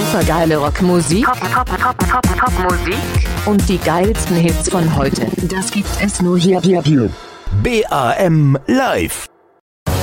supergeile Rockmusik, Popmusik und die geilsten Hits von heute. Das gibt es nur hier. BAM Live.